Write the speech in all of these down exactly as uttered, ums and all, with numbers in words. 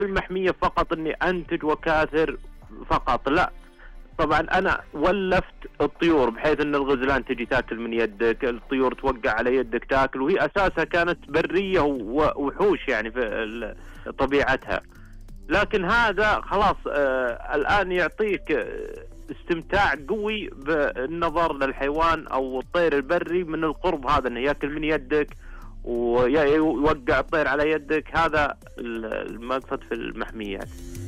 المحمية فقط اني انتج وكاثر فقط، لا. طبعا انا ولفت الطيور بحيث ان الغزلان تجي تاكل من يدك، الطيور توقع على يدك تاكل، وهي اساسها كانت برية ووحوش يعني في طبيعتها. لكن هذا خلاص آه الان يعطيك استمتاع قوي بالنظر للحيوان او الطير البري من القرب، هذا انه ياكل من يدك ويوقع الطير على يدك. هذا المقصد في المحميات.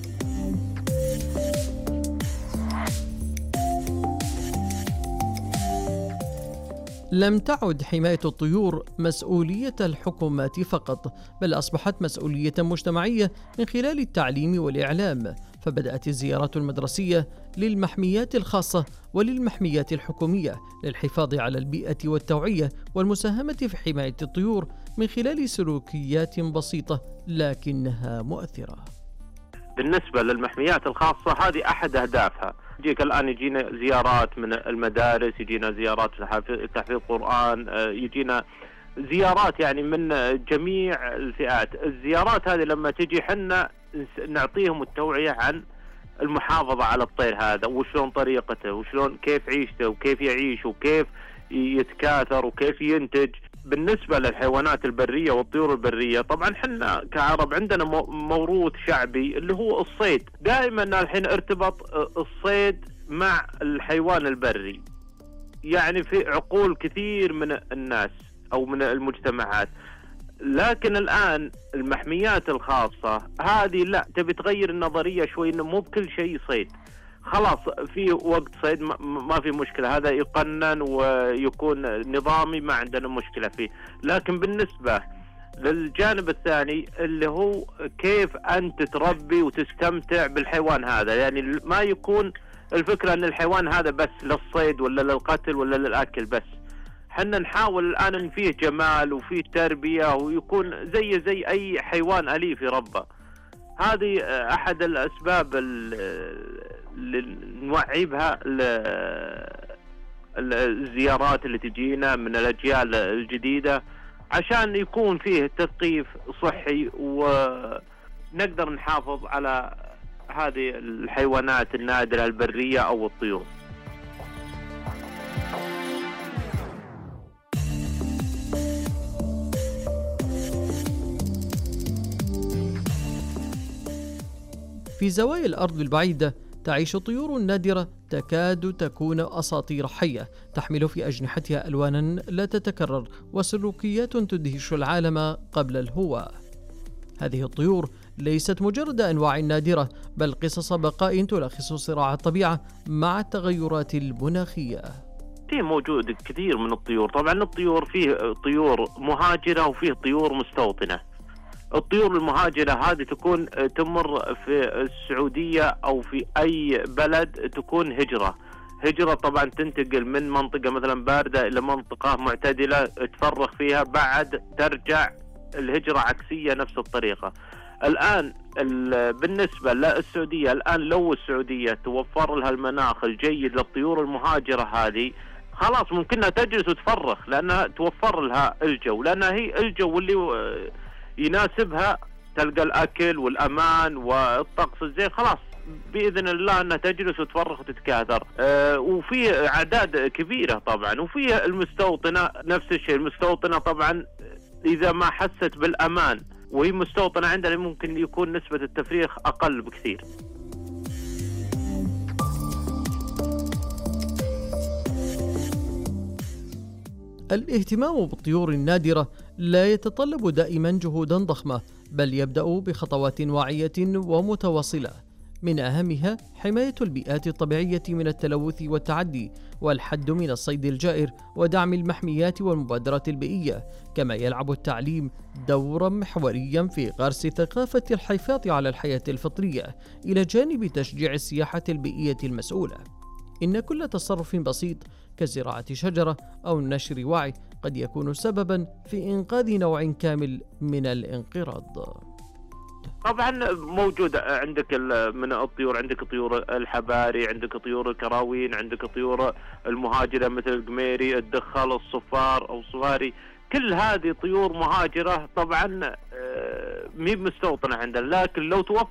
لم تعد حماية الطيور مسؤولية الحكومات فقط، بل أصبحت مسؤولية مجتمعية من خلال التعليم والإعلام، فبدأت الزيارات المدرسية للمحميات الخاصة وللمحميات الحكومية للحفاظ على البيئة والتوعية والمساهمة في حماية الطيور من خلال سلوكيات بسيطة لكنها مؤثرة. بالنسبة للمحميات الخاصة هذه أحد أهدافها. يجيك الآن يجينا زيارات من المدارس، يجينا زيارات تحفيظ قرآن، يجينا زيارات يعني من جميع الفئات. الزيارات هذه لما تجي حنا نعطيهم التوعية عن المحافظة على الطير هذا، وشلون طريقته، وشلون كيف عيشته، وكيف يعيش، وكيف يتكاثر، وكيف ينتج. بالنسبة للحيوانات البرية والطيور البرية، طبعا حنا كعرب عندنا موروث شعبي اللي هو الصيد. دائما الحين ارتبط الصيد مع الحيوان البري، يعني في عقول كثير من الناس أو من المجتمعات. لكن الآن المحميات الخاصة هذه لا، تبي تغير النظرية شوي، إنه مو بكل شيء صيد. خلاص في وقت صيد ما في مشكلة، هذا يقنن ويكون نظامي، ما عندنا مشكلة فيه. لكن بالنسبة للجانب الثاني اللي هو كيف أنت تربي وتستمتع بالحيوان هذا، يعني ما يكون الفكرة أن الحيوان هذا بس للصيد ولا للقتل ولا للأكل بس. حنا نحاول الآن أن فيه جمال وفيه تربية ويكون زي زي أي حيوان أليف يربى. هذه أحد الأسباب اللي نوعي بها الزيارات اللي تجينا من الأجيال الجديدة، عشان يكون فيه تثقيف صحي ونقدر نحافظ على هذه الحيوانات النادرة البرية أو الطيور. في زوايا الأرض البعيدة تعيش طيور نادرة تكاد تكون أساطير حية، تحمل في أجنحتها ألوانا لا تتكرر وسلوكيات تدهش العالم قبل الهواء. هذه الطيور ليست مجرد أنواع نادرة، بل قصص بقاء تلخص صراع الطبيعة مع التغيرات المناخية. فيه موجود كثير من الطيور. طبعا الطيور فيه طيور مهاجرة وفيه طيور مستوطنة. الطيور المهاجرة هذه تكون تمر في السعودية أو في أي بلد، تكون هجرة هجرة طبعا تنتقل من منطقة مثلا باردة إلى منطقة معتدلة، تفرغ فيها، بعد ترجع الهجرة عكسية نفس الطريقة. الآن بالنسبة للسعودية، الآن لو السعودية توفر لها المناخ الجيد للطيور المهاجرة هذه، خلاص ممكنها تجلس وتفرخ، لأنها توفر لها الجو، لأنها هي الجو اللي يناسبها، تلقى الأكل والأمان والطقس الزين، خلاص بإذن الله أنها تجلس وتفرخ وتتكاثر. أه وفي أعداد كبيرة طبعا. وفي المستوطنة نفس الشيء. المستوطنة طبعا إذا ما حست بالأمان وهي مستوطنة عندنا، ممكن يكون نسبة التفريخ أقل بكثير. الاهتمام بالطيور النادرة لا يتطلب دائما جهودا ضخمة، بل يبدأ بخطوات واعية ومتواصلة، من أهمها حماية البيئات الطبيعية من التلوث والتعدي، والحد من الصيد الجائر، ودعم المحميات والمبادرات البيئية. كما يلعب التعليم دورا محوريا في غرس ثقافة الحفاظ على الحياة الفطرية، إلى جانب تشجيع السياحة البيئية المسؤولة. إن كل تصرف بسيط كزراعة شجرة أو نشر وعي قد يكون سببا في إنقاذ نوع كامل من الانقراض. طبعا موجود عندك من الطيور، عندك طيور الحباري، عندك طيور الكراوين، عندك طيور المهاجرة مثل القميري، الدخل، الصفار أو الصغاري. كل هذه طيور مهاجرة طبعا مي مستوطنة عندنا، لكن لو توفر